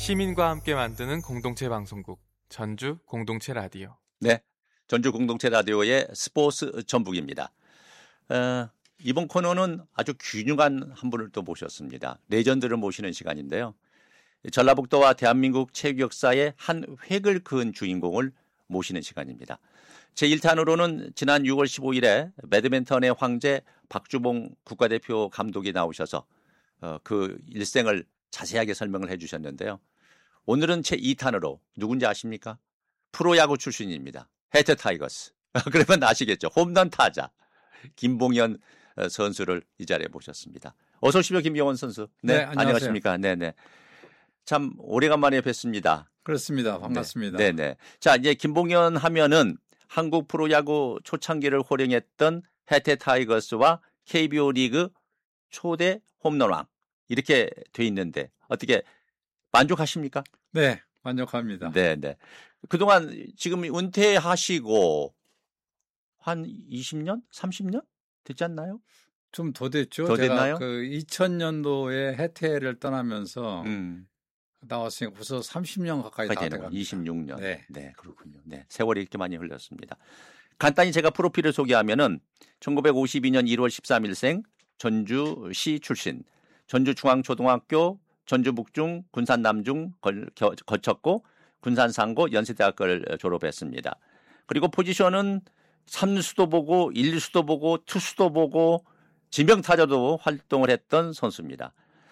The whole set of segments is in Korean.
시민과 함께 만드는 공동체 방송국 전주 공동체 라디오. 네, 전주 공동체 라디오의 스포츠 전북입니다. 이번 코너는 아주 균형한 한 분을 또 모셨습니다. 레전드를 모시는 시간인데요. 전라북도와 대한민국 체육 역사의 한 획을 그은 주인공을 모시는 시간입니다. 제1탄으로는 지난 6월 15일에 배드민턴의 황제 박주봉 국가대표 감독이 나오셔서 그 일생을 자세하게 설명을 해 주셨는데요. 오늘은 제2탄으로 누군지 아십니까? 프로야구 출신입니다. 해태 타이거스. 그러면 아시겠죠? 홈런 타자 김봉현 선수를 이 자리에 모셨습니다. 어서 오십시오, 김봉현 선수. 네, 안녕하세요. 안녕하십니까? 네네. 참 오래간만에 뵙습니다. 그렇습니다. 반갑습니다. 네네. 자, 이제 김봉현 하면은 한국 프로야구 초창기를 호령했던 해태 타이거스와 KBO 리그 초대 홈런왕 이렇게 돼 있는데 어떻게 만족하십니까? 네, 만족합니다. 네네. 그동안 지금 은퇴하시고 한 20년? 30년? 됐지 않나요? 좀 더 됐죠. 더 제가 됐나요? 그 2000년도에 해태를 떠나면서 나왔으니까 벌써 30년 가까이 다 돼갑니다. 26년. 네. 네, 그렇군요. 네, 세월이 이렇게 많이 흘렀습니다. 간단히 제가 프로필을 소개하면은 1952년 1월 13일생 전주시 출신, 전주중앙초등학교, 전주북중, 군산남중 거쳤고 군산상고 연세대학교를 졸업했습니다. 그리고 포지션은 3수도 보고 1수도 보고 투수도 보고 지명타자도 활동을 했던 선수입니다.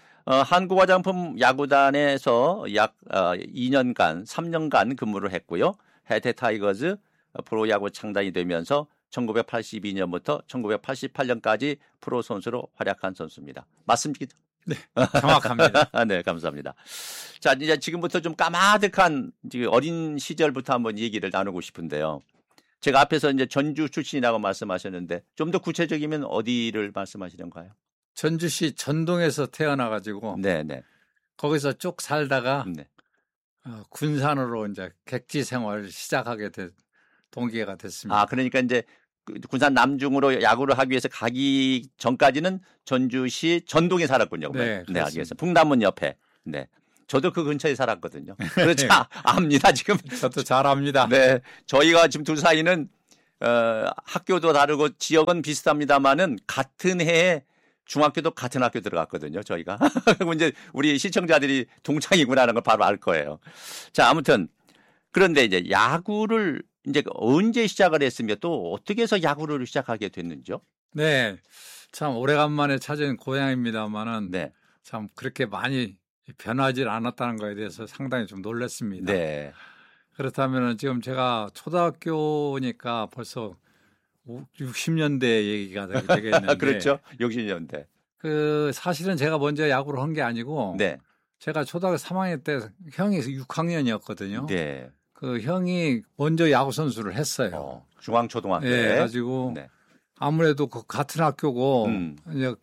한국화장품 야구단에서 약 2년간, 3년간 근무를 했고요. 해태 타이거즈 프로야구 창단이 되면서 1982년부터 1988년까지 프로 선수로 활약한 선수입니다. 맞습니까? 네, 정확합니다. 네, 감사합니다. 자, 이제 지금부터 좀 까마득한 어린 시절부터 한번 얘기를 나누고 싶은데요. 제가 앞에서 이제 전주 출신이라고 말씀하셨는데 좀 더 구체적이면 어디를 말씀하시는가요? 전주시 전동에서 태어나가지고 네네. 거기서 쭉 살다가 네. 군산으로 이제 객지 생활을 시작하게 된 동기가 됐습니다. 아, 그러니까 이제 군산 남중으로 야구를 하기 위해서 가기 전까지는 전주시 전동에 살았군요. 네, 네, 알겠습니다. 풍남문 옆에. 네. 저도 그 근처에 살았거든요. 그렇죠. 네. 압니다, 지금. 저도 잘 압니다. 네. 저희가 지금 둘 사이는, 학교도 다르고 지역은 비슷합니다만은 같은 해에 중학교도 같은 학교 들어갔거든요, 저희가. 그리고 이제 우리 시청자들이 동창이구나 하는 걸 바로 알 거예요. 자, 아무튼. 그런데 이제 야구를 이제 언제 시작을 했으며 또 어떻게 해서 야구를 시작하게 됐는지요? 네. 참 오래간만에 찾은 고향입니다만은 네. 참 그렇게 많이 변하지 않았다는 거에 대해서 상당히 좀 놀랐습니다. 네. 그렇다면 지금 제가 초등학교니까 벌써 60년대 얘기가 되겠는데. 그렇죠. 60년대. 그 사실은 제가 먼저 야구를 한 게 아니고 네. 제가 초등학교 3학년 때 형이 6학년이었거든요. 네. 그 형이 먼저 야구 선수를 했어요. 중앙초등학교. 네, 가지고 네. 아무래도 그 같은 학교고 이제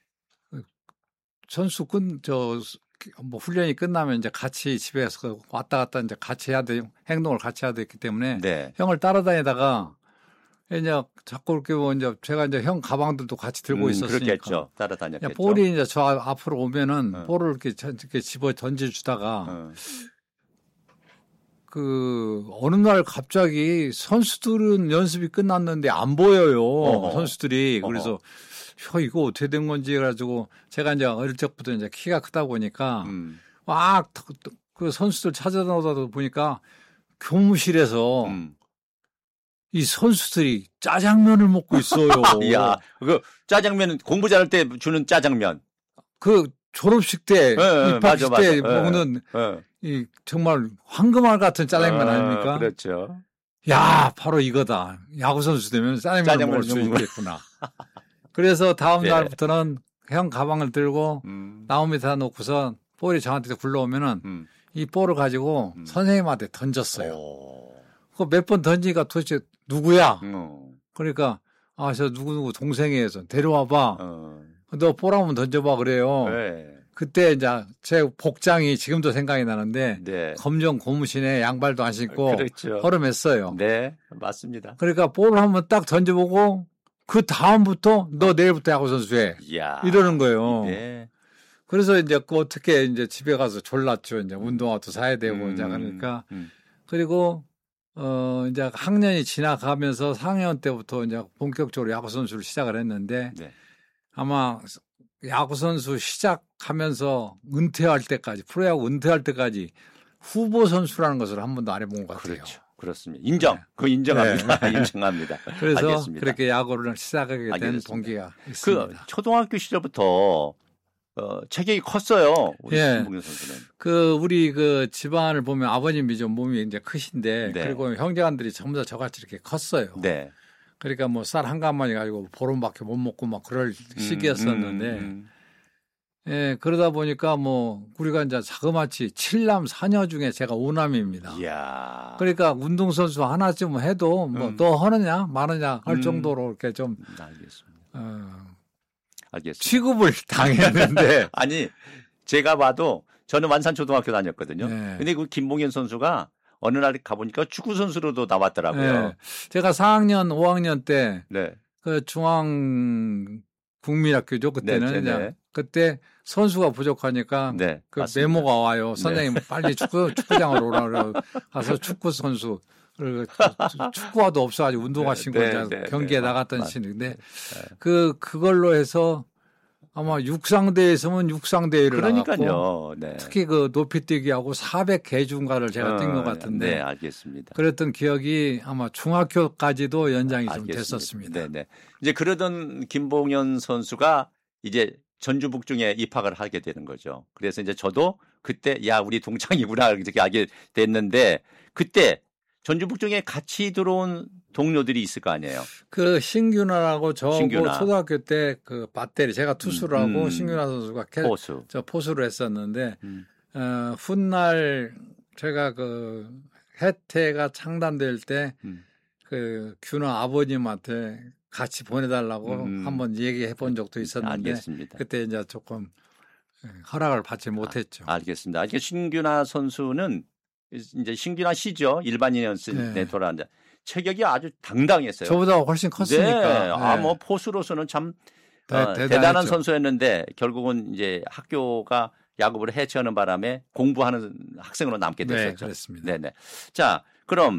선수 뭐 훈련이 끝나면 이제 같이 집에서 왔다 갔다 이제 같이 해야 돼, 행동을 같이 해야 됐기 때문에 네. 형을 따라다니다가 이제 자꾸 이렇게 뭐 이제 제가 이제 형 가방들도 같이 들고 있었으니까 그렇겠죠. 따라다녔겠죠. 볼이 이제 저 앞으로 오면은 볼을 이렇게 집어 던져주다가 그 어느 날 갑자기 선수들은 연습이 끝났는데 안 보여요. 선수들이. 그래서 이거 어떻게 된 건지 해가지고 제가 이제 어릴 적부터 이제 키가 크다 보니까 막 그 선수들 찾아다니다 보니까 교무실에서 이 선수들이 짜장면을 먹고 있어요. 야, 그 짜장면 공부 잘할 때 주는 짜장면. 그 졸업식 때, 입학식 때 먹는 이 정말 황금알 같은 짜장면 아닙니까? 그렇죠. 야, 바로 이거다. 야구 선수 되면 짜장면을 먹을 수 있겠구나. 그래서 다음 날부터는 형 가방을 들고 나무 밑에 놓고서 볼이 저한테 굴러오면은 이 볼을 가지고 선생님한테 던졌어요. 그 몇 번 던지니까 도대체 누구야? 그러니까 저 누구누구 동생이에요. 데려와봐. 너 볼 한번 던져봐 그래요. 네. 그때 이제 제 복장이 지금도 생각이 나는데 네. 검정 고무신에 양발도 안 신고 그렇죠. 허름했어요. 네, 맞습니다. 그러니까 볼을 한번 딱 던져보고 그 다음부터 너 내일부터 야구 선수해. 이러는 거예요. 네. 그래서 이제 그 어떻게 이제 집에 가서 졸랐죠. 이제 운동화도 사야 되고 이제 그러니까 그리고 이제 학년이 지나가면서 4학년 때부터 이제 본격적으로 야구 선수를 시작을 했는데 네. 아마 야구 선수 시작하면서 은퇴할 때까지 프로야구 은퇴할 때까지 후보 선수라는 것을 한 번도 안 해본 것 같아요. 그렇죠. 그렇습니다. 인정. 네. 그거 인정합니다. 네. 인정합니다. 그래서 알겠습니다. 그렇게 야구를 시작하게 된 알겠습니다. 동기가 있습니다. 그 초등학교 시절부터 체격이 컸어요. 우리 예. 김봉현 선수는. 우리 집안을 보면 아버님이 좀 몸이 이제 크신데 네. 그리고 형제간들이 전부 다 저같이 이렇게 컸어요. 네. 그러니까 뭐 쌀 한 가마니 가지고 보름밖에 못 먹고 막 그럴 시기였었는데 예, 그러다 보니까 뭐 우리가 이제 자그마치 7남 4녀 중에 제가 5남입니다. 이야. 그러니까 운동선수 하나쯤 해도 뭐 너 하느냐 마느냐 할 정도로 이렇게 좀 알겠습니다. 알겠습니다. 취급을 당했는데 아니 제가 봐도 저는 완산초등학교 다녔거든요. 네. 근데 그 김봉현 선수가 어느 날 가보니까 축구 선수로도 나왔더라고요. 네. 제가 4학년, 5학년 때 네. 그 중앙국민학교죠 그때는 네. 그때 선수가 부족하니까 네, 그 맞습니다. 메모가 와요. 선생님 빨리 축구장으로 오라 가서 축구 선수 축구화도 없어가지고 운동화 신고 경기에 나갔던 시인데 그걸로 해서 아마 육상대회에서는 육상대회를 나갔고 네. 특히 그 높이뛰기하고 400개중가를 제가 뛴 것 같은데 네, 알겠습니다. 그랬던 기억이 아마 중학교까지도 연장이 좀 됐었습니다. 네, 네. 이제 그러던 김봉현 선수가 이제 전주북중에 입학을 하게 되는 거죠. 그래서 이제 저도 그때 야 우리 동창이구나 이렇게 알게 됐는데 그때 전주북중에 같이 들어온 동료들이 있을 거 아니에요. 그 신균아라고 저하고 초등학교 때 그 배터리 제가 투수를 하고 신균아 선수가 저 포수를 했었는데 훗날 제가 그 해태가 창단될 때 그 균아 아버님한테 같이 보내달라고 한번 얘기해 본 적도 있었는데 알겠습니다. 그때 이제 조금 허락을 받지 못했죠. 알겠습니다. 그러니까 신균아 선수는 이제 신균아 씨죠. 일반인이었을 때 돌아왔는데 체격이 아주 당당했어요. 저보다 훨씬 컸으니까. 네. 뭐 포수로서는 참 대단한 선수였는데 결국은 이제 학교가 야구부를 해체하는 바람에 공부하는 학생으로 남게 됐었죠. 네, 그렇습니다. 네네. 자, 그럼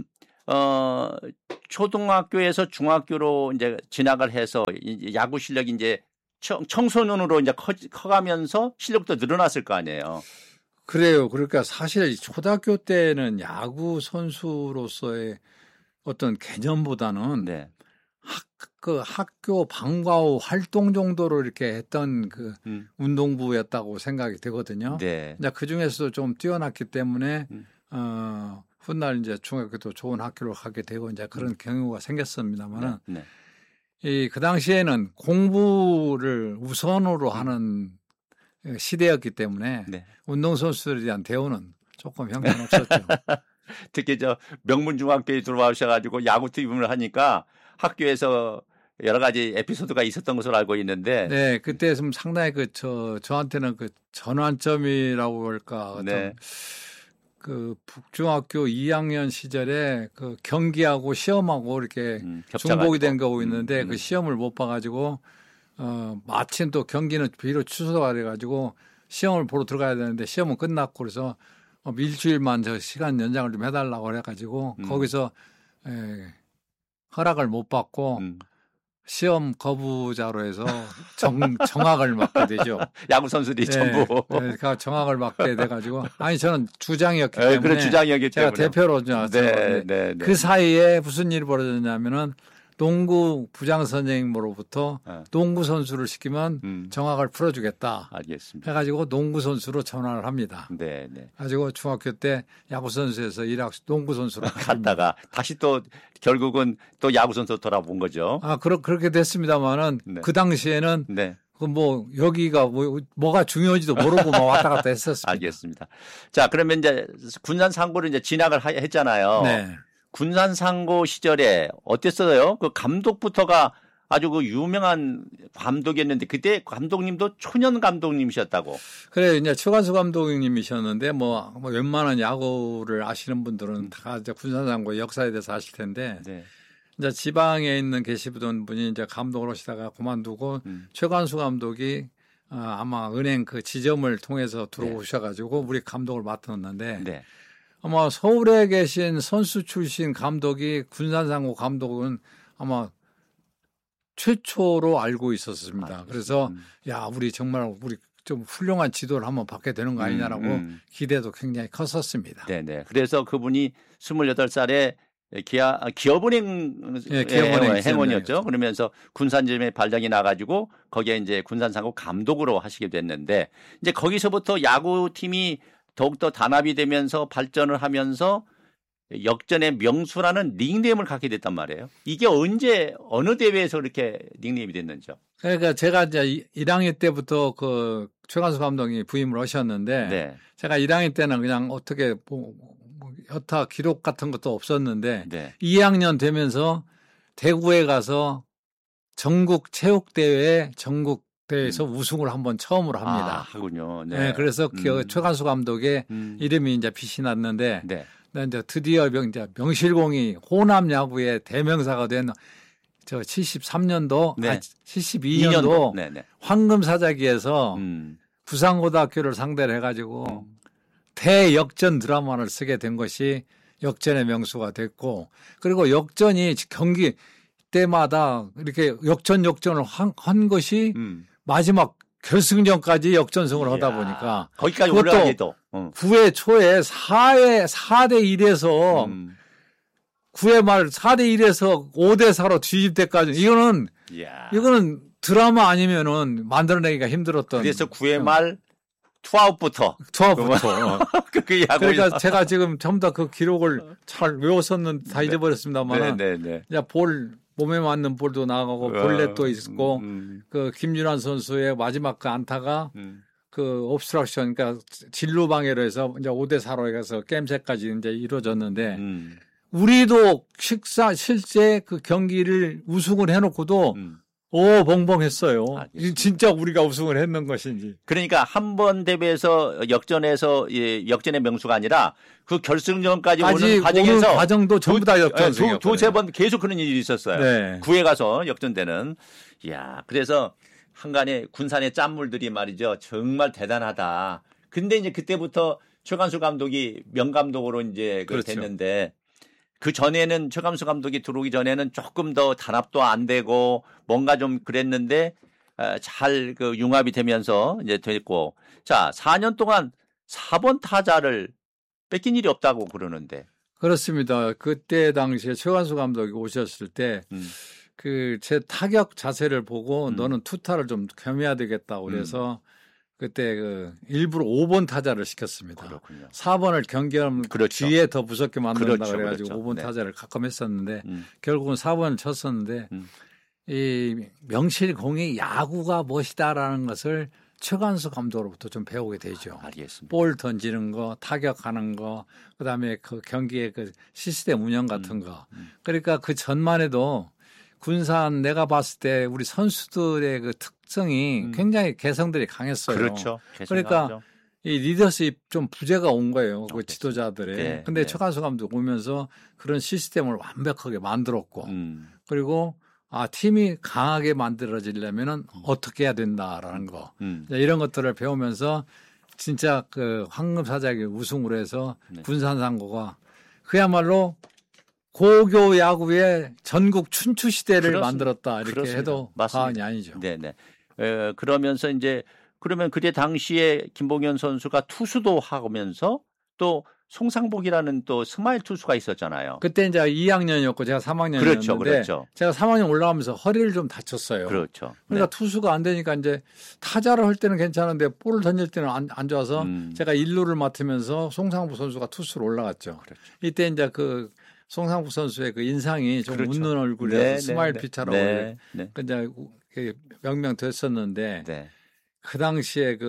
초등학교에서 중학교로 이제 진학을 해서 야구 실력이 이제 청소년으로 이제 커가면서 실력도 늘어났을 거 아니에요. 그래요. 그러니까 사실 초등학교 때는 야구 선수로서의 어떤 개념보다는 네. 학교 방과 후 활동 정도로 이렇게 했던 그 운동부였다고 생각이 되거든요. 네. 이제 그 중에서도 좀 뛰어났기 때문에 훗날 이제 중학교도 좋은 학교로 가게 되고 이제 그런 경우가 생겼습니다만은 그 당시에는 공부를 우선으로 하는 시대였기 때문에 운동선수들에 대한 대우는 조금 형편없었죠. 특히 저 명문중학교에 들어와셔가지고 야구팀을 하니까 학교에서 여러 가지 에피소드가 있었던 것으로 알고 있는데. 네, 그때 좀 상당히 저한테는 그 전환점이라고 할까. 그 북중학교 2학년 시절에 그 경기하고 시험하고 이렇게 중복이 된 거고 있는데 그 시험을 못 봐가지고 마침 또 경기는 비로 취소가 돼가지고 시험을 보러 들어가야 되는데 시험은 끝났고 그래서 일주일만 저 시간 연장을 좀 해달라고 그래가지고 거기서 허락을 못 받고 시험 거부자로 해서 정학을 맡게 되죠. 야구 선수들이 전부. 그러니까 정학을 맡게 돼가지고 아니 저는 주장이었기 때문에 그래 주장이었기 제가 때문에 대표로 나왔어요. 그 사이에 무슨 일이 벌어졌냐면은 농구 부장 선생님으로부터 농구 선수를 시키면 정학을 풀어주겠다. 알겠습니다. 해가지고 농구 선수로 전환을 합니다. 네. 가지고 중학교 때 야구 선수에서 농구 선수로 갔다가 다시 또 결국은 또 야구 선수 돌아본 거죠. 그렇게 됐습니다만은 그 당시에는 여기가 뭐가 중요한지도 모르고 막 왔다 갔다 했었습니다. 알겠습니다. 자, 그러면 이제 군산 상고를 이제 진학을 했잖아요. 네. 군산 상고 시절에 어땠어요? 그 감독부터가 아주 그 유명한 감독이었는데 그때 감독님도 초년 감독님이셨다고. 그래 이제 최관수 감독님이셨는데 뭐 웬만한 야구를 아시는 분들은 다 이제 군산 상고 역사에 대해서 아실 텐데 이제 지방에 있는 계시던 분이 이제 감독을 하시다가 그만두고 최관수 감독이 아마 은행 그 지점을 통해서 들어오셔가지고 우리 감독을 맡았는데 네. 아마 서울에 계신 선수 출신 감독이 군산상고 감독은 아마 최초로 알고 있었습니다. 그래서 야 우리 정말 우리 좀 훌륭한 지도를 한번 받게 되는 거 아니냐라고 기대도 굉장히 컸었습니다. 네네. 그래서 그분이 28살에 기업은행 행원이었죠. 그러면서 군산지점에 발령이 나가지고 거기에 이제 군산상고 감독으로 하시게 됐는데 이제 거기서부터 야구팀이 더욱더 단합이 되면서 발전을 하면서 역전의 명수라는 닉네임을 갖게 됐단 말이에요. 이게 언제 어느 대회에서 그렇게 닉네임이 됐는지요? 그러니까 제가 이제 1학년 때부터 그 최관수 감독이 부임을 하셨는데 네. 제가 1학년 때는 그냥 어떻게 여타 기록 같은 것도 없었는데 네. 2학년 되면서 대구에 가서 전국 체육대회 전국대회에서 우승을 한번 처음으로 합니다. 하군요. 네. 네, 그래서 최관수 감독의 이름이 이제 빛이 났는데 네. 이제 드디어 이제 명실공히 호남 야구의 대명사가 된 저 73년도, 네. 72년도 네, 네. 황금사자기에서 부산고등학교를 상대로 해가지고 대역전 드라마를 쓰게 된 것이 역전의 명수가 됐고 그리고 역전이 경기 때마다 이렇게 역전을 한 것이 마지막 결승전까지 역전승을 하다 보니까 거기까지 올라가기도 9회 초에 4대 1에서 9회 말 4대 1에서 5대 4로 뒤집 때까지 이거는 드라마 아니면은 만들어내기가 힘들었던. 그래서 9회 말 투아웃부터. 그 그러니까 제가 지금 전부 다 그 기록을 잘 외웠었는데 다 잊어버렸습니다만. 몸에 맞는 볼도 나가고 볼넷도 있고 그 김준환 선수의 마지막 그 안타가 그 옵스트럭션 그러니까 진루 방해로 해서 이제 5대 4로 해서 게임셋까지 이제 이루어졌는데 우리도 실제 그 경기를 우승을 해놓고도 벙벙했어요. 진짜 우리가 우승을 했는 것인지. 그러니까 한 번 대회에서 역전해서 역전의 명수가 아니라 그 결승전까지 오는 과정에서 과정도 전부 다 역전승이었거든요. 두세 번 계속 그런 일이 있었어요. 네. 9회 가서 역전되는. 이야, 그래서 한간에 군산의 짠물들이 말이죠. 정말 대단하다. 근데 이제 그때부터 최관수 감독이 명감독으로 이제 됐는데 그 전에는 최관수 감독이 들어오기 전에는 조금 더 단합도 안 되고 뭔가 좀 그랬는데 잘 그 융합이 되면서 이제 됐고 자 4년 동안 4번 타자를 뺏긴 일이 없다고 그러는데 그렇습니다. 그때 당시에 최관수 감독이 오셨을 때 그 제 타격 자세를 보고 너는 투타를 좀 겸해야 되겠다 그래서 그때 그 일부러 5번 타자를 시켰습니다. 그렇군요. 4번을 경기하면 뒤에 더 무섭게 만든다 그래가지고 5번 네. 타자를 가끔했었는데 결국은 4번을 쳤었는데 이 명실공히 야구가 무엇이다라는 것을 최관수 감독으로부터 좀 배우게 되죠. 알겠습니다. 볼 던지는 거, 타격하는 거, 그다음에 그 경기의 그 시스템 운영 같은 거. 그러니까 그 전만 해도 군산 내가 봤을 때 우리 선수들의 그 특성이 굉장히 개성들이 강했어요. 그렇죠. 그러니까 이 리더십 좀 부재가 온 거예요. 그 지도자들의. 네, 근데 네. 최관수 감독 오면서 그런 시스템을 완벽하게 만들었고 그리고 팀이 강하게 만들어지려면은 어떻게 해야 된다라는 거. 이런 것들을 배우면서 진짜 그 황금사자기 우승으로 해서 군산상고가 그야말로 고교 야구의 전국 춘추 시대를 만들었다 이렇게 그렇습니다. 해도 과언이 아니죠. 네네. 그러면서 이제 그러면 그때 당시에 김봉현 선수가 투수도 하면서 또 송상복이라는 또 스마일 투수가 있었잖아요. 그때 이제 2학년이었고 제가 3학년이었는데 그렇죠. 제가 3학년 올라가면서 허리를 좀 다쳤어요. 그렇죠. 그러니까 투수가 안 되니까 이제 타자를 할 때는 괜찮은데 볼을 던질 때는 안 좋아서 제가 1루를 맡으면서 송상복 선수가 투수로 올라갔죠. 그렇죠. 이때 이제 그 송상복 선수의 그 인상이 좀 웃는 얼굴이라서 스마일 피처라고 이제 명명됐었는데 그 당시에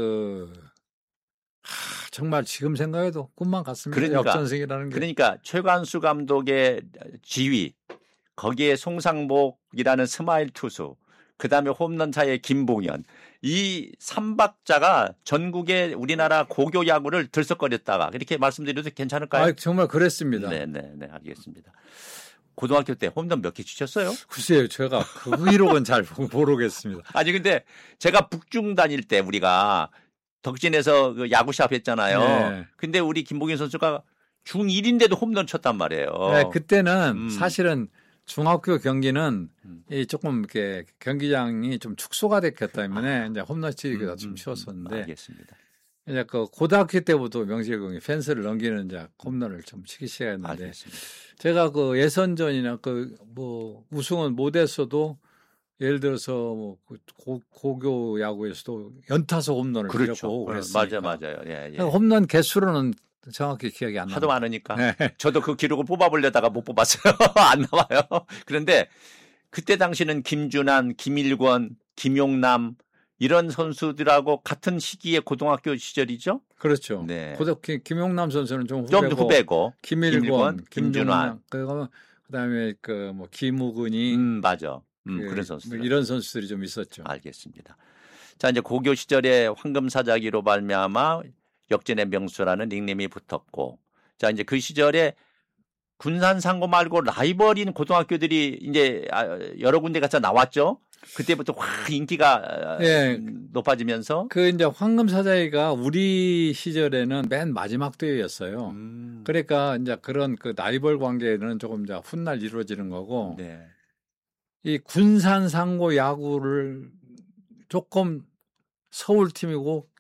정말 지금 생각해도 꿈만 같습니다. 역전승이라는 게. 그러니까 최관수 감독의 지휘, 거기에 송상복이라는 스마일 투수, 그다음에 홈런차의 김봉현, 이 3박자가 전국의 우리나라 고교 야구를 들썩거렸다가 이렇게 말씀드려도 괜찮을까요? 정말 그랬습니다. 네, 알겠습니다. 고등학교 때 홈런 몇 개 치셨어요? 글쎄요, 제가 그 기록은 잘 모르겠습니다. 아니 근데 제가 북중 다닐 때 우리가 덕진에서 그 야구샵 했잖아요. 네. 근데 우리 김봉인 선수가 중1인데도 홈런 쳤단 말이에요. 네, 그때는 사실은 중학교 경기는 이 조금 이렇게 경기장이 좀 축소가 됐기 때문에 이제 홈런 치기가 좀 쉬웠었는데. 알겠습니다. 이제 그 고등학교 때부터 명실공히 펜스를 넘기는 이제 홈런을 좀 치기 시작했는데. 알겠습니다. 제가 그 예선전이나 그 뭐 우승은 못했어도 예를 들어서 뭐 고교 야구에서도 연타석 홈런을 그렇죠. 그랬으니까. 맞아요. 예. 홈런 개수로는 정확히 기억이 안 나요. 하도 많으니까. 네. 저도 그 기록을 뽑아보려다가 못 뽑았어요. 안 나와요. 그런데 그때 당시는 김준환, 김일권, 김용남 이런 선수들하고 같은 시기에 고등학교 시절이죠. 그렇죠. 네. 김용남 선수는 좀 후배고 김일권, 김준환, 그다음에 그 뭐 김우근이 맞아. 그런 선수들. 이런 선수들이 좀 있었죠. 알겠습니다. 자, 이제 고교 시절에 황금사자기로 발매아마 역전의 명수라는 닉네임이 붙었고, 자, 이제 그 시절에 군산상고 말고 라이벌인 고등학교들이 이제 여러 군데 가서 나왔죠. 그때부터 확 인기가 높아지면서 그 이제 황금사자기가 우리 시절에는 맨 마지막 대회였어요. 그러니까 이제 그런 그 라이벌 관계는 조금 이제 훗날 이루어지는 거고. 네. 이 군산상고 야구를 조금 서울팀이고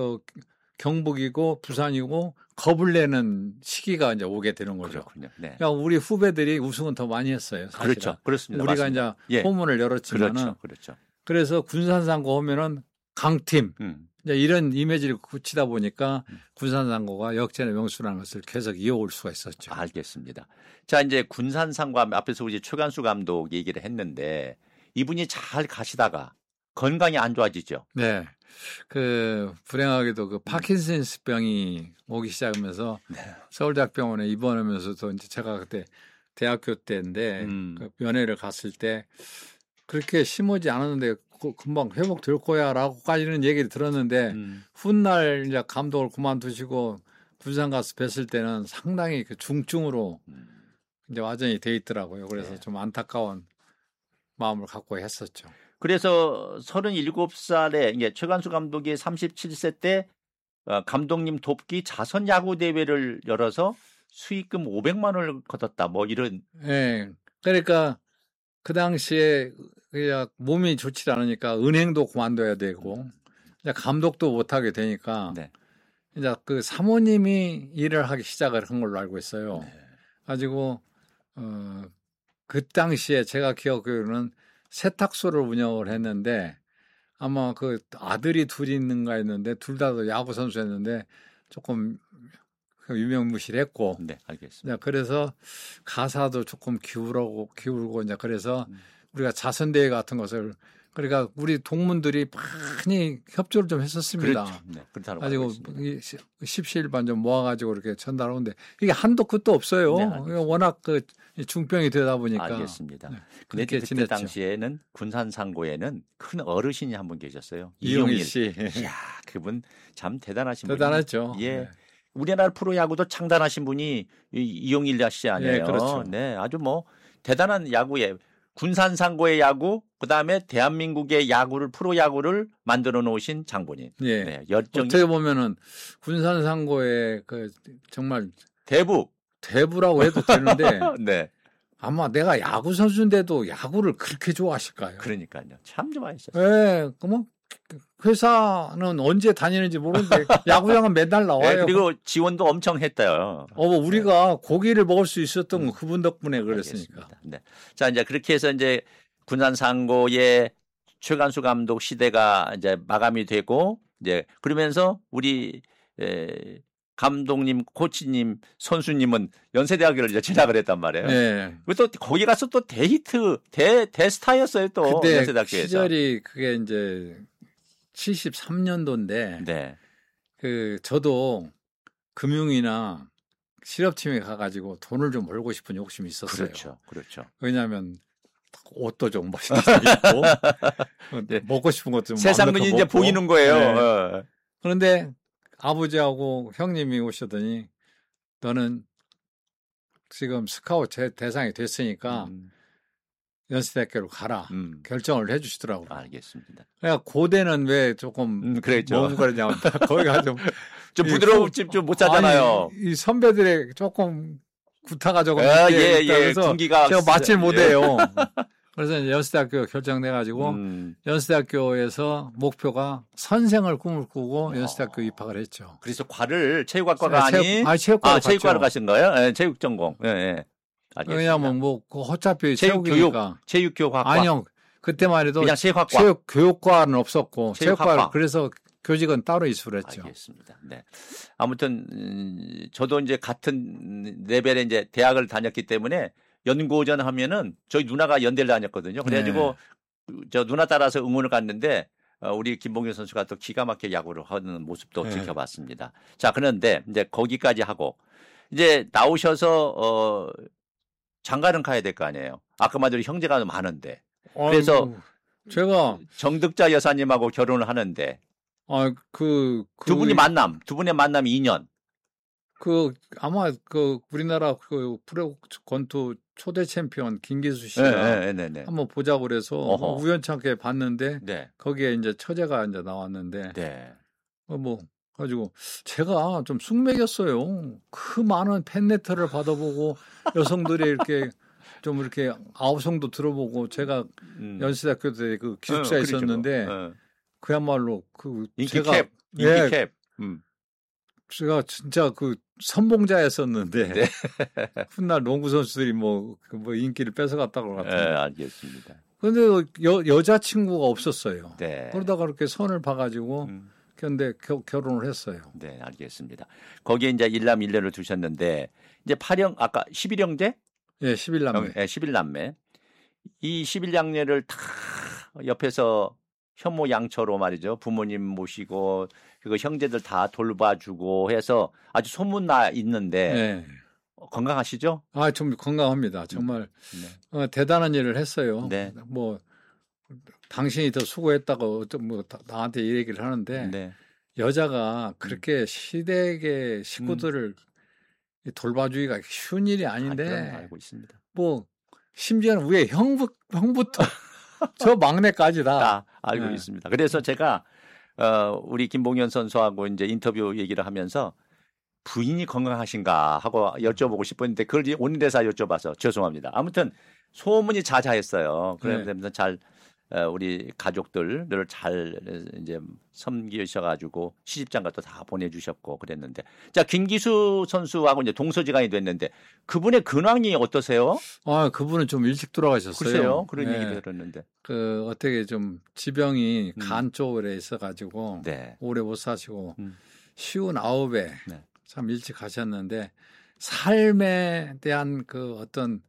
경북이고 부산이고 겁을 내는 시기가 이제 오게 되는 거죠. 그렇군요. 네. 그러니까 우리 후배들이 우승은 더 많이 했어요. 사실은. 그렇죠. 그렇습니다. 우리가 맞습니다. 이제 포문을 열었지만은 그렇죠. 그래서 군산상고 하면은 강팀 이제 이런 이미지를 굳히다 보니까 군산상고가 역전의 명수라는 것을 계속 이어올 수가 있었죠. 알겠습니다. 자, 이제 군산상고 앞에서 우리 최관수 감독 얘기를 했는데 이분이 잘 가시다가 건강이 안 좋아지죠. 네. 그 불행하게도 그 파킨슨스 병이 오기 시작하면서 서울대학병원에 입원하면서도 이제 제가 그때 대학교 때인데 그 면회를 갔을 때 그렇게 심하지 않았는데 금방 회복될 거야라고까지는 얘기를 들었는데 훗날 이제 감독을 그만두시고 군산 가서 뵀을 때는 상당히 그 중증으로 이제 와전이 돼 있더라고요. 그래서 좀 안타까운 마음을 갖고 했었죠. 그래서 37살에 이게 최관수 감독이 37세 때 감독님 돕기 자선 야구 대회를 열어서 수익금 500만 원을 거뒀다. 뭐 이런. 네. 그러니까 그 당시에 그냥 몸이 좋지 않으니까 은행도 그만둬야 되고 이제 감독도 못 하게 되니까 이제 그 사모님이 일을 하기 시작을 한 걸로 알고 있어요. 가지고 그 당시에 제가 기억하기로는 세탁소를 운영을 했는데 아마 그 아들이 둘이 있는가 했는데 둘 다 야구 선수였는데 조금 유명무실했고. 네, 알겠습니다. 그래서 가사도 조금 기울고 이제 그래서 우리가 자선대회 같은 것을 그러니까 우리 동문들이 많이 협조를 좀 했었습니다. 그렇죠. 네, 그렇다고 가지고 십시일반 좀 모아가지고 이렇게 전달하는데 이게 한도 끝도 없어요. 네, 워낙 그 중병이 되다 보니까. 알겠습니다. 네, 그런데 그때 당시에는 군산상고에는 큰 어르신이 한 분 계셨어요. 이용일 씨. 이야, 그분 참 대단하신 분이에요. 대단했죠. 예. 네. 우리나라 프로야구도 창단하신 분이 이용일 씨 아니에요. 네, 그렇죠. 네, 아주 뭐 대단한 야구에 군산상고의 야구, 그다음에 대한민국의 야구를 프로야구를 만들어 놓으신 장본인. 예. 네, 열정이 어떻게 보면은 군산상고의 그 정말 대부라고 해도 되는데 네. 아마 내가 야구 선수인데도 야구를 그렇게 좋아하실까요? 그러니까요. 참 좋아하셨어요. 네, 그뭐 회사는 언제 다니는지 모르는데 야구장은 맨날 나와요. 네, 그리고 지원도 엄청 했대요. 우리가 고기를 먹을 수 있었던 건 그분 덕분에 그랬으니까. 알겠습니다. 네. 자, 이제 그렇게 해서 이제 군산상고의 최관수 감독 시대가 이제 마감이 되고 이제 그러면서 우리 감독님, 코치님, 선수님은 연세대학교를 이제 진학을 했단 말이에요. 네. 또 거기 가서 또 대히트, 대스타였어요. 또 그때 연세대학교에서. 시절이 그게 이제 73년도인데 네. 그 저도 금융이나 실업팀에 가가지고 돈을 좀 벌고 싶은 욕심이 있었어요. 그렇죠. 왜냐하면 옷도 좀 멋있게 입고 네. 먹고 싶은 것도 좀 세상 눈이 이제 보이는 거예요. 네. 그런데 아버지하고 형님이 오시더니 너는 지금 스카우트 대상이 됐으니까 연세대학교로 가라 결정을 해주시더라고요. 알겠습니다. 그러니까 고대는 왜 조금 그랬죠. 뭔가냐면 거기가 좀 부드러운 집 못 하잖아요. 이 선배들의 조금 구타가 조금 그래서 군기가 제가 맞질 못해요. 그래서 이제 연세대학교 결정돼가지고 연세대학교에서 목표가 선생을 꿈을 꾸고 연세대학교 입학을 했죠. 그래서 과를 체육학과가 아닌 체육과로 가신 거예요? 네, 체육 전공. 네. 왜냐하면 뭐 어차피 체육이니까. 체육교육학과. 아니요. 그때만 해도 그냥 체육학과. 체육교육과는 없었고 체육과 그래서 교직은 따로 이수를 했죠. 알겠습니다. 네. 아무튼 저도 이제 같은 레벨의 이제 대학을 다녔기 때문에 연고전 하면은 저희 누나가 연대를 다녔거든요. 그래가지고 저 누나 따라서 응원을 갔는데 우리 김봉규 선수가 또 기가 막히게 야구를 하는 모습도 지켜봤습니다. 자, 그런데 이제 거기까지 하고 이제 나오셔서 장가는 가야 될 거 아니에요. 아까 말대로 형제가 많은데. 그래서 제가 정득자 여사님하고 결혼을 하는데 두 분의 만남이 2년. 아마 우리나라 프로 권투 초대 チャンピオン 김기수 씨가 한번 보자고 그래서 우연찮게 봤는데 거기에 이제 처제가 이제 나왔는데 가지고 제가 좀 쑥맥였어요. 그 많은 팬레터를 받아보고 여성들이 이렇게 좀 이렇게 아우성도 들어보고 제가 연세대학교 때 그 기숙사에 있었는데 그야말로 인기캡. 제가 진짜 선봉자였었는데 훗날 농구 선수들이 뭐 인기를 뺏어갔다고 같은데. 알겠습니다. 그런데 여자친구가 없었어요. 그러다가 그렇게 선을 봐가지고 그런데 결혼을 했어요. 네, 알겠습니다. 거기에 이제 일남 일녀를 두셨는데 이제 8형 아까 11형제? 예, 11남매. 11남매. 이 11남매를 다 옆에서 현모 양처로 말이죠. 부모님 모시고 그 형제들 다 돌봐주고 해서 아주 소문나 있는데 건강하시죠? 좀 건강합니다. 정말 대단한 일을 했어요. 뭐 당신이 더 수고했다고 뭐 나한테 이 얘기를 하는데 여자가 그렇게 시댁의 식구들을 돌봐주기가 쉬운 일이 아닌데 알고 있습니다. 뭐 심지어는 위에 형부터 저 막내까지 다 알고 있습니다. 그래서 제가 우리 김봉현 선수하고 이제 인터뷰 얘기를 하면서 부인이 건강하신가 하고 여쭤보고 싶었는데 그걸 오는 데서 여쭤봐서 죄송합니다. 아무튼 소문이 자자했어요. 그러면서 잘 우리 가족들을 잘 이제 섬기셔가지고 시집장가도 다 보내주셨고 그랬는데 자 김기수 선수하고 이제 동서지간이 됐는데 그분의 근황이 어떠세요? 그분은 좀 일찍 돌아가셨어요. 글쎄요, 그런 얘기 들었는데 어떻게 좀 지병이 간 쪽에 있어가지고 오래 못 사시고 59에 참 일찍 가셨는데 삶에 대한 어떤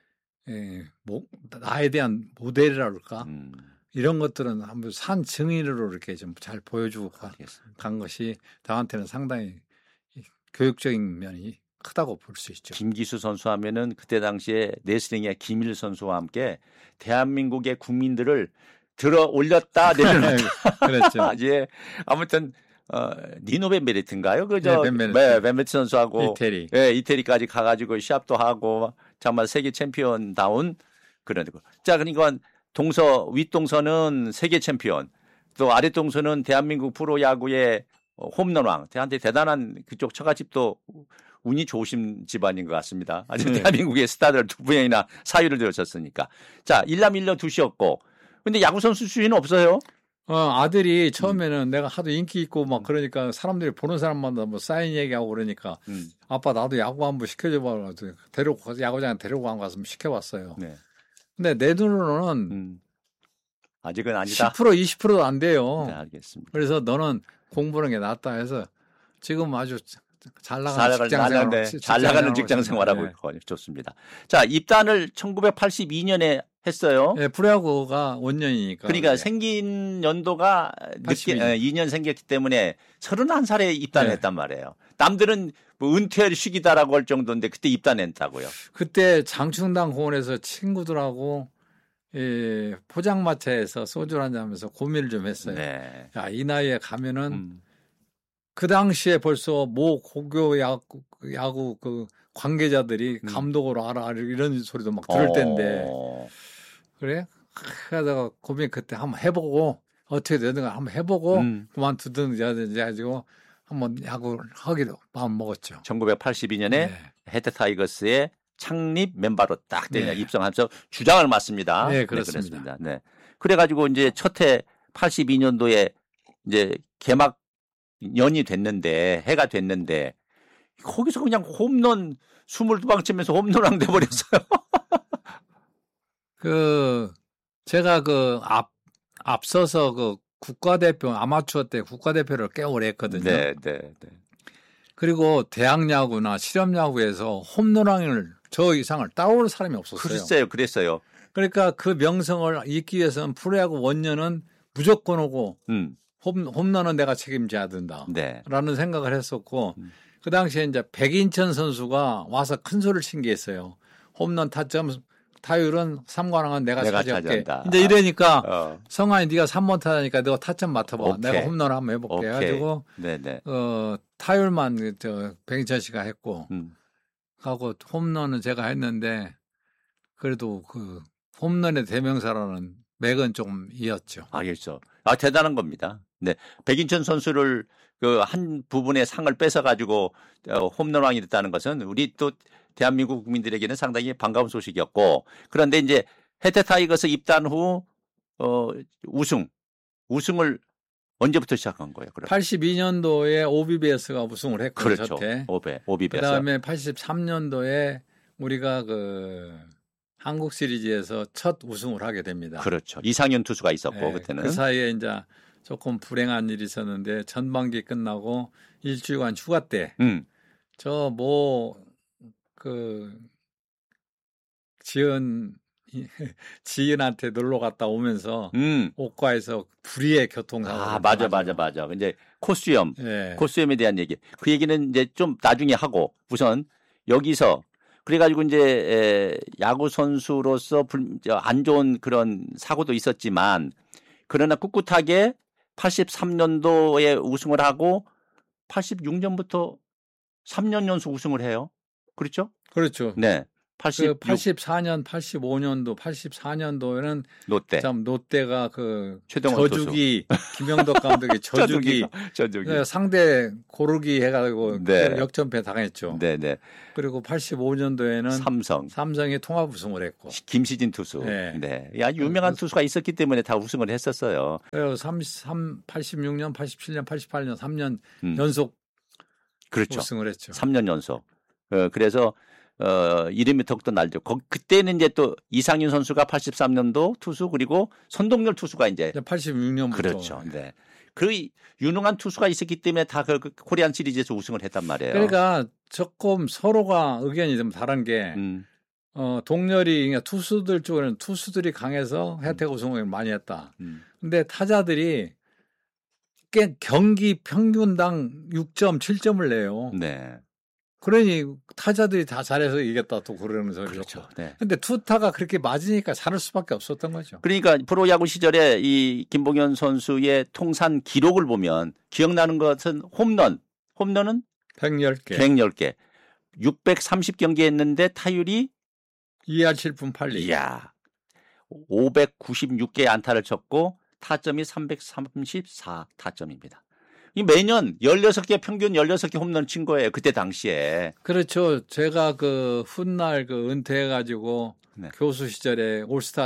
나에 대한 모델이라 그럴까? 이런 것들은 한번 산 증인으로 이렇게 좀 잘 보여주고 간 것이 저한테는 상당히 교육적인 면이 크다고 볼 수 있죠. 김기수 선수 하면은 그때 당시에 레슬링의 김일 선수와 함께 대한민국의 국민들을 들어 올렸다 내려놨다. 그랬죠. 예. 아무튼 니노 벤베리트인가요? 벤베리트 선수하고 이태리까지 가가지고 시합도 하고 정말 세계 챔피언다운 그런 거. 자, 그러니까 윗동서는 세계 챔피언, 또 아랫동서는 대한민국 프로야구의 홈런왕. 대한테 대단한 그쪽 처갓집도 운이 좋으신 집안인 것 같습니다. 아주 대한민국의 스타들 두 분이나 사유를 들으셨으니까. 자, 일남 일녀 두시었고, 근데 야구 선수 수위는 없어요? 아들이 처음에는 내가 하도 인기 있고 막 그러니까 사람들이 보는 사람마다 뭐 사인 얘기하고 그러니까 아빠 나도 야구 한번 시켜줘봐. 야구장에 데리고 가서 시켜봤어요. 근데 내 눈으로는 아직은 아니다. 10% 20%도 안 돼요. 네, 알겠습니다. 그래서 너는 공부하는 게 낫다 해서 지금 아주 잘 나가는 직장 생활하고 있고 좋습니다. 자, 입단을 1982년에 했어요. 네, 프로야구가 5년이니까. 그러니까 생긴 연도가 늦게 2년 생겼기 때문에 31살에 입단했단 말이에요. 남들은 뭐 은퇴 시기다라고 할 정도인데 그때 입단했다고요. 그때 장충당 공원에서 친구들하고 포장마차에서 소주 한잔 하면서 고민을 좀 했어요. 야, 이 나이에 가면은 그 당시에 벌써 모 고교 야구 그 관계자들이 감독으로 알아 이런 소리도 막 들을 때인데 그래? 하다가 고민 그때 한번 해보고 어떻게 되는가 한번 해보고 그만두든지 해가지고 한번 야구를 하기로 마음 먹었죠. 1982년에 네. 해태 타이거스의 창립 멤버로 딱 네. 입성하면서 주장을 맡습니다. 네, 그렇습니다. 네. 그래가지고 이제 첫해 82년도에 이제 개막년이 됐는데 해가 됐는데 거기서 그냥 홈런 22방 치면서 홈런왕 돼버렸어요. 제가 앞서서 국가대표 아마추어 때 국가대표를 꽤 오래 했거든요. 네. 그리고 대학야구나 실업야구에서 홈런왕을 저 이상을 따올 사람이 없었어요. 그랬어요. 그러니까 그 명성을 잇기 위해서는 프로야구 원년은 무조건 오고 홈런은 내가 책임져야 된다. 네. 라는 생각을 했었고 그 당시에 이제 백인천 선수가 와서 큰 소리를 친 게 있어요. 홈런 타점 타율은 3관왕은 내가 차지할게. 차지한다. 이제 이러니까 성환이 네가 3번 타자니까 너가 타점 맡아봐. 오케이. 내가 홈런 한번 해볼게. 해가지고 타율만 백인천 씨가 했고 하고 홈런은 제가 했는데 그래도 그 홈런의 대명사라는 맥은 좀 이었죠. 알겠죠. 대단한 겁니다. 네. 백인천 선수를 그 한 부분의 상을 뺏어가지고 홈런왕이 됐다는 것은 우리 또 대한민국 국민들에게는 상당히 반가운 소식이었고 그런데 이제 해태 타이거스 입단 후 우승을 언제부터 시작한 거예요? 그럼? 82년도에 오비베어스가 우승을 했고 그렇죠. 저때. 오비베어스. 그다음에 83년도에 우리가 한국 시리즈에서 첫 우승을 하게 됩니다. 그렇죠. 이상현 투수가 있었고 네, 그때는. 그 사이에 이제 조금 불행한 일이 있었는데 전반기 끝나고 일주일간 휴가 때 지은한테 놀러 갔다 오면서 옥과에서 불의의 교통사고. 맞아. 이제 코스염에 대한 얘기. 그 얘기는 이제 좀 나중에 하고 우선 여기서 그래가지고 이제 야구 선수로서 안 좋은 그런 사고도 있었지만 그러나 꿋꿋하게 83년도에 우승을 하고 86년부터 3년 연속 우승을 해요. 그렇죠? 그렇죠. 네. 84년, 85년도, 84년도에는 롯데. 참 롯데가 저주기 김영덕 감독의 저주기 저주기. 상대 고르기 해가지고 역전패 당했죠. 네네. 그리고 85년도에는 삼성이 통합 우승을 했고 김시진 투수. 네. 야 유명한 투수가 있었기 때문에 다 우승을 했었어요. 그리고 86년, 87년, 88년 3년 연속 그렇죠. 우승을 했죠. 3년 연속. 그래서 이름이 더욱더 날죠. 그때는 이제 또 이상윤 선수가 83년도 투수 그리고 선동열 투수가 이제 86년부터. 그렇죠. 네. 그 유능한 투수가 있었기 때문에 다 그 코리안 시리즈에서 우승을 했단 말이에요. 그러니까 조금 서로가 의견이 좀 다른 게 동열이 그러니까 투수들 쪽에는 투수들이 강해서 혜택 우승을 많이 했다. 근데 타자들이 꽤 경기 평균당 6점, 7점을 내요. 네. 그러니 타자들이 다 잘해서 이겼다 또 그러면서 그렇죠. 네. 근데 투타가 그렇게 맞으니까 잘할 수밖에 없었던 거죠. 그러니까 프로야구 시절에 이 김봉현 선수의 통산 기록을 보면 기억나는 것은 홈런은 110개. 110개. 630경기 했는데 타율이 2할 7푼 8리. 이야. 596개의 안타를 쳤고 타점이 334 타점입니다. 매년 16개 평균 16개 홈런 친 거예요. 그때 당시에. 그렇죠. 제가 훗날 은퇴해가지고 교수 시절에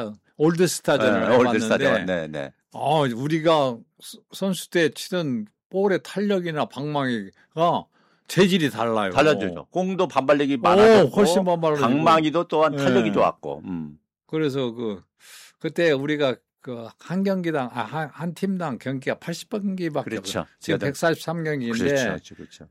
올드스타전을 해봤는데 네. 우리가 선수 때 치던 볼의 탄력이나 방망이가 재질이 달라요. 달라지죠. 공도 반발력이 많았고 훨씬 반발력이 방망이도 또한 탄력이 좋았고. 그래서 그때 우리가 한 경기당 한 팀당 경기가 80경기밖에 그렇죠. 지금 143경기인데 그렇죠.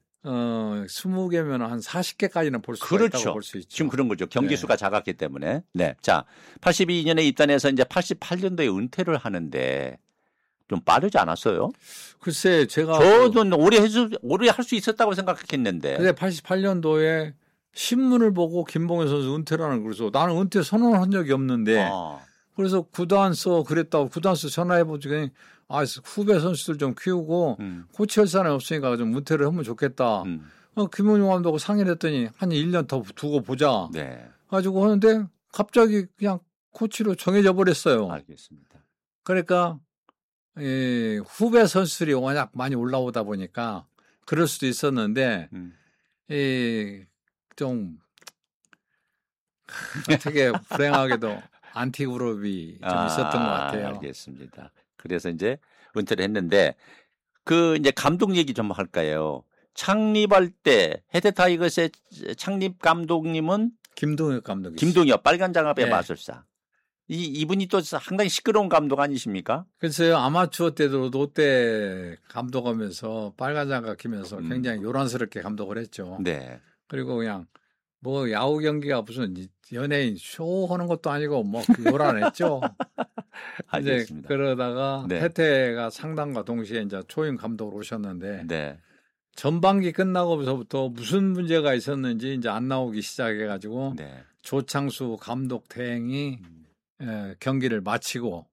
20개면 한 40개까지는 볼 수가 있다고 볼 수 있죠. 지금 그런 거죠. 경기 수가 작았기 때문에. 네. 자, 82년에 입단해서 이제 88년도에 은퇴를 하는데 좀 빠르지 않았어요? 글쎄 제가 저도 오래 할 수 있었다고 생각했는데. 근데 88년도에 신문을 보고 김봉현 선수 은퇴라는 그래서 나는 은퇴 선언을 한 적이 없는데 그래서 구단서 그랬다고 구단서 전화해보지 후배 선수들 좀 키우고 코치 할 사람이 없으니까 좀 은퇴를 하면 좋겠다. 김웅용 감독하고 상의를 했더니 한 1년 더 두고 보자. 네. 가지고 하는데 갑자기 그냥 코치로 정해져 버렸어요. 알겠습니다. 그러니까 후배 선수들이 워낙 많이 올라오다 보니까 그럴 수도 있었는데 좀 되게 불행하게도 안티 그룹이 좀 있었던 것 같아요. 알겠습니다. 그래서 이제 은퇴를 했는데 그 이제 감독 얘기 좀 할까요? 창립할 때 헤드 타이거스의 창립 감독님은 김동엽 감독이죠. 김동엽 빨간 장갑의 네. 마술사. 이분이 또 상당히 시끄러운 감독 아니십니까? 글쎄요, 아마추어 때도 롯데 감독하면서 빨간 장갑 끼면서 굉장히 요란스럽게 감독을 했죠. 네. 그리고 그냥 뭐 야구 경기가 무슨 연예인 쇼 하는 것도 아니고 뭐 요란했죠. 이제 그러다가 네. 태태가 상담과 동시에 이제 초임 감독으로 오셨는데 네. 전반기 끝나고서부터 무슨 문제가 있었는지 이제 안 나오기 시작해가지고 네. 조창수 감독 대행이 경기를 마치고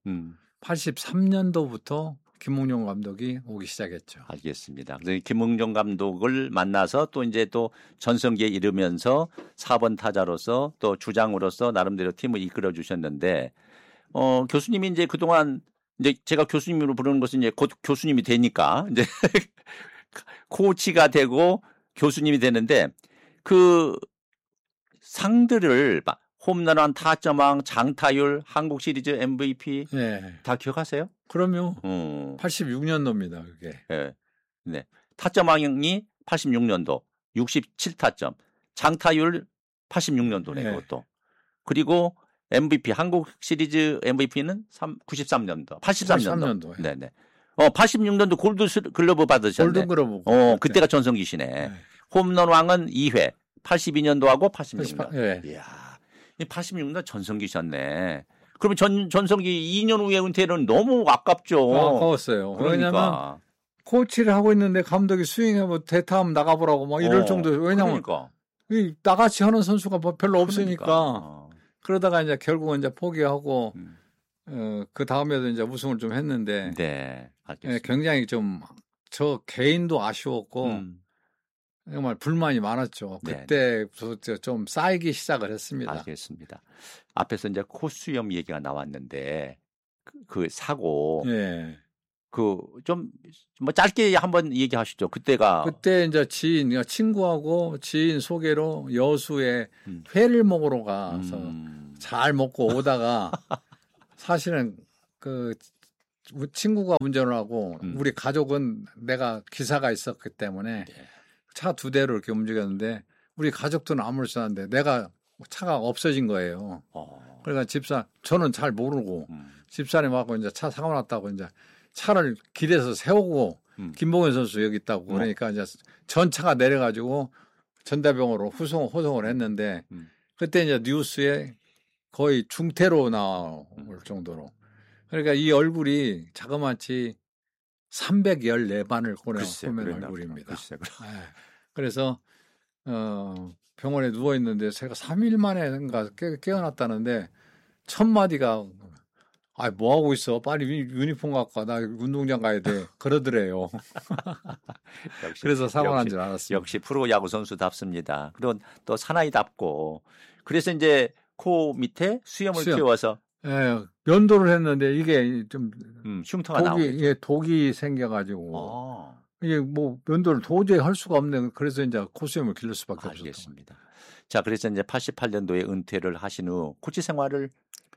83년도부터 김웅용 감독이 오기 시작했죠. 알겠습니다. 김웅용 감독을 만나서 또 이제 또 전성기에 이르면서 4번 타자로서 또 주장으로서 나름대로 팀을 이끌어 주셨는데 교수님이 이제 그동안 이제 제가 교수님으로 부르는 것은 이제 곧 교수님이 되니까 이제 코치가 되고 교수님이 되는데 그 상들을 홈런왕, 타점왕, 장타율, 한국 시리즈 MVP 네. 다 기억하세요? 그럼요. 86년도입니다. 그게. 네. 네. 타점왕이 86년도 67타점, 장타율 86년도네 네. 그것도. 그리고 MVP 한국 시리즈 MVP는 93년도, 83년도. 네네. 86년도 골드 글러브 받으셨네. 골든 글러브. 그때가 전성기시네. 네. 홈런 왕은 2회. 82년도하고 86년. 네. 이야. 86년 전성기셨네. 그러면 전성기 2년 후에 은퇴는 너무 아깝죠. 아까웠어요. 그러니까. 왜냐하면 코치를 하고 있는데 감독이 스윙해보 대타하면 나가보라고 막 이럴 정도. 왜냐하면 그러니까. 나같이 하는 선수가 별로 없으니까. 그러니까. 그러다가 이제 결국은 이제 포기하고 그 다음에도 이제 우승을 좀 했는데. 네, 알겠습니다. 굉장히 좀 저 개인도 아쉬웠고 정말 불만이 많았죠. 그때부터 좀 쌓이기 시작을 했습니다. 알겠습니다. 앞에서 이제 코수염 얘기가 나왔는데 그 사고, 예. 그 좀 뭐 짧게 한번 얘기하시죠. 그때 이제 친구하고 지인 소개로 여수에 회를 먹으러 가서 잘 먹고 오다가 사실은 그 친구가 운전을 하고 우리 가족은 내가 기사가 있었기 때문에 차 2대로 이렇게 움직였는데 우리 가족들은 아무렇지 않은데 내가 차가 없어진 거예요. 그러니까 저는 잘 모르고 집사님하고 이제 차 사고 났다고 이제 차를 길에서 세우고 김봉현 선수 여기 있다고 그러니까 이제 전차가 내려가지고 전대병으로 호송을 했는데 그때 이제 뉴스에 거의 중태로 나올 정도로 그러니까 이 얼굴이 자그마치 314반을 꼬매는 얼굴입니다. 그래서 병원에 누워 있는데 제가 3일 만에인가 깨어났다는데 첫 마디가 뭐 하고 있어? 빨리 유니폼 갖고 와. 나 운동장 가야 돼. 그러더래요. 그래서 사고 난 줄 알았어요. 역시 프로 야구 선수답습니다. 그리고 또 사나이답고. 그래서 이제 코 밑에 수염을 키워서 면도를 했는데 이게 좀 흉터가 나오고 독이 생겨가지고 이게 뭐 면도를 도저히 할 수가 없는 그래서 이제 코수염을 기를 수밖에 없었던 알겠습니다. 자, 그래서 이제 88년도에 은퇴를 하신 후 코치 생활을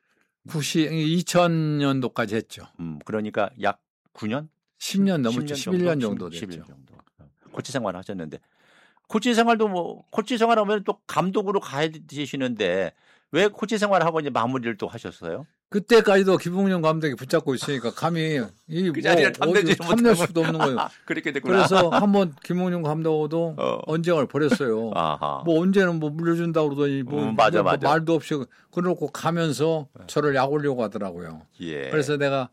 2000년도까지 했죠. 그러니까 약 9년? 10년 넘었죠. 11년 정도 됐죠. 11년 정도. 코치 생활을 하셨는데 코치 생활도 코치 생활하면 또 감독으로 가야 되시는데 왜 코치 생활하고 이제 마무리를 또 하셨어요? 그때까지도 김웅용 감독이 붙잡고 있으니까 감히 그 자리를 탐낼 수도 없는 거예요. 그렇게 됐구나. 그래서 한번 김웅용 감독도 언쟁을 벌였어요. 뭐 언제는 뭐 물려준다고 그러더니 맞아. 말도 없이 그러고 가면서 저를 약 올려고 하더라고요. 예. 그래서 내가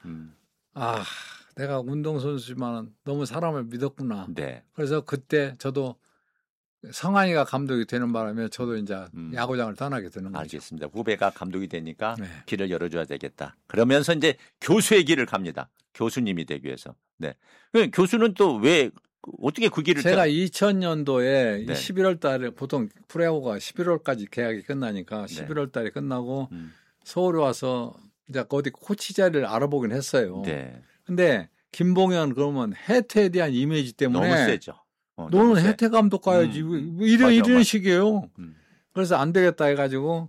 내가 운동선수지만 너무 사람을 믿었구나. 네. 그래서 그때 저도 성환이가 감독이 되는 바람에 저도 이제 야구장을 떠나게 되는 거죠. 알겠습니다. 후배가 감독이 되니까 네. 길을 열어줘야 되겠다. 그러면서 이제 교수의 길을 갑니다. 교수님이 되기 위해서. 네. 교수는 또 왜 어떻게 그 길을 제가 2000년도에 네. 11월 달에 보통 프로야구가 11월까지 계약이 끝나니까 11월 달에 끝나고 서울에 와서 이제 어디 코치 자리를 알아보긴 했어요. 네. 근데 김봉현 그러면 해태에 대한 이미지 때문에 너무 세죠. 너는 해태 감독 가야지. 이런 식이에요. 그래서 안 되겠다 해가지고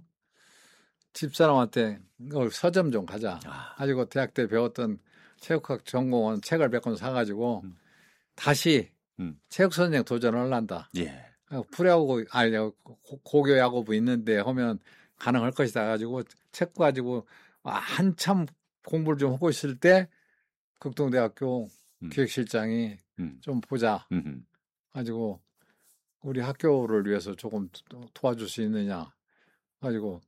집사람한테 서점 좀 가자. 가지고 대학 때 배웠던 체육학 전공원 책을 몇 권 사가지고 다시 체육 선생 도전을 한다. 예. 프로야구 아니 고교 야구부 있는데 하면 가능할 것이다 가지고 책 가지고 한참 공부를 좀 하고 있을 때 극동대학교 기획실장이 좀 보자 가지고 우리 학교를 위해서 조금 도와줄 수 있느냐 가지고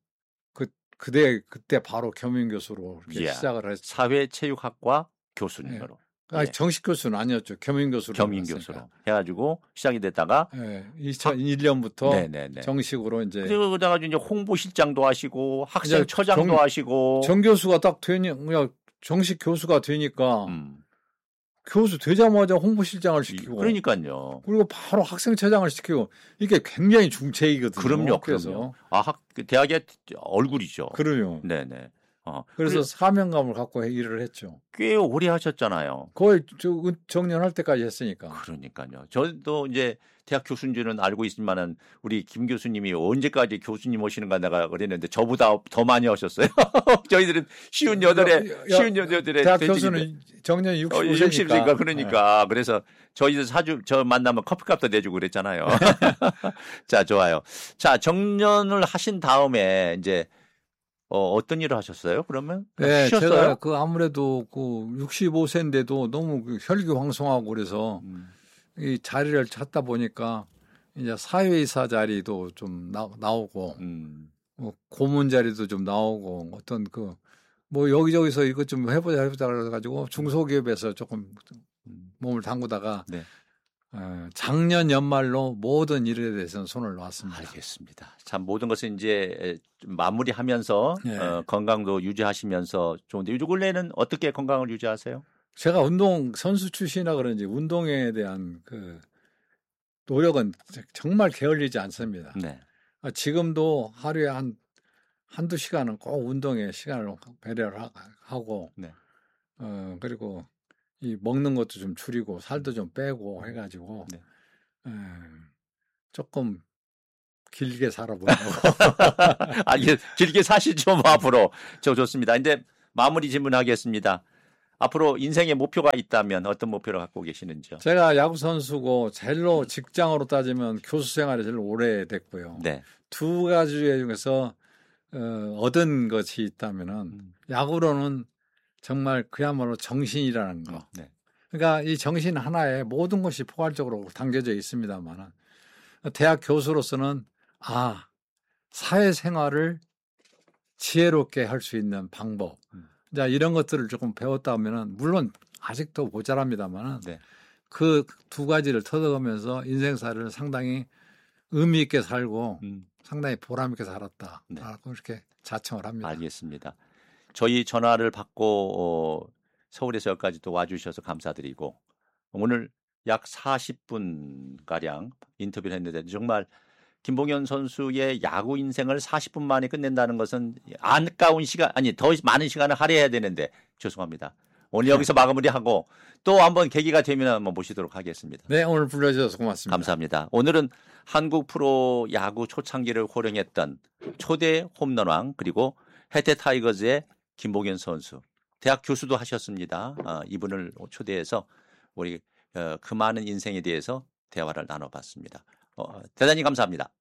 그때 바로 겸임 교수로 이렇게 시작을 했죠. 사회체육학과 교수님으로. 아니, 정식 교수는 아니었죠. 겸임 교수로. 겸임 교수로 해가지고 시작이 됐다가 2001년부터 네네네. 정식으로 이제. 그러다가 이제 홍보실장도 하시고 학생처장도 하시고. 정 교수가 딱 정식 교수가 되니까 교수 되자마자 홍보실장을 시키고. 그러니까요. 그리고 바로 학생처장을 시키고 이게 굉장히 중책이거든요. 그럼요. 그래서. 대학의 얼굴이죠. 그럼요. 네네. 그래서 사명감을 갖고 일을 했죠. 꽤 오래 하셨잖아요. 거의 정년할 때까지 했으니까. 그러니까요. 저도 이제 대학 교수인 줄은 알고 있지만은 우리 김 교수님이 언제까지 교수님 오시는가 내가 그랬는데 저보다 더 많이 하셨어요. 저희들은 쉬운 여덟에 대학 교수는 정년 60세니까 그러니까 그래서 저희들 저 만나면 커피값도 내주고 그랬잖아요. 자, 좋아요. 자, 정년을 하신 다음에 이제 어떤 일을 하셨어요? 그러면? 네, 쉬셨어요? 제가 아무래도 65세인데도 너무 혈기왕성하고 그래서 이 자리를 찾다 보니까 이제 사회이사 자리도 좀 나오고 고문 자리도 좀 나오고 어떤 여기저기서 이것 좀 해보자 그래가지고 중소기업에서 조금 몸을 담그다가 네. 작년 연말로 모든 일에 대해서는 손을 놨습니다. 알겠습니다. 참 모든 것을 이제 마무리하면서 네. 건강도 유지하시면서 좋은데 요즘 근래는 어떻게 건강을 유지하세요? 제가 운동 선수 출신이라 그런지 운동에 대한 노력은 정말 게을리지 않습니다. 네. 지금도 하루에 한두 시간은 꼭 운동에 시간을 배려를 하고 네. 그리고 이 먹는 것도 좀 줄이고 살도 좀 빼고 해가지고 네. 조금 길게 살아보려고. 길게 사시죠, 앞으로. 좋습니다. 이제 마무리 질문하겠습니다. 앞으로 인생의 목표가 있다면 어떤 목표를 갖고 계시는지요? 제가 야구 선수고 제일로 직장으로 따지면 교수 생활이 제일 오래됐고요. 네. 두 가지 중에서 얻은 것이 있다면은 야구로는 정말 그야말로 정신이라는 거. 네. 그러니까 이 정신 하나에 모든 것이 포괄적으로 담겨져 있습니다만은 대학 교수로서는 사회생활을 지혜롭게 할 수 있는 방법. 자, 이런 것들을 조금 배웠다면은 물론 아직도 모자랍니다만은 네. 그 두 가지를 터득하면서 인생살을 상당히 의미 있게 살고 상당히 보람 있게 살았다. 네. 그렇게 자청을 합니다. 알겠습니다. 저희 전화를 받고 서울에서 여기까지 또 와주셔서 감사드리고 오늘 약 40분 가량 인터뷰를 했는데 정말 김봉현 선수의 야구 인생을 40분 만에 끝낸다는 것은 아까운 시간 더 많은 시간을 할애해야 되는데 죄송합니다. 오늘 여기서 마무리하고 또 한번 계기가 되면 한번 모시도록 하겠습니다. 네, 오늘 불러주셔서 고맙습니다. 감사합니다. 오늘은 한국 프로 야구 초창기를 호령했던 초대 홈런왕 그리고 해태 타이거즈의 김봉현 선수 대학 교수도 하셨습니다. 이분을 초대해서 우리 그 많은 인생에 대해서 대화를 나눠봤습니다. 대단히 감사합니다.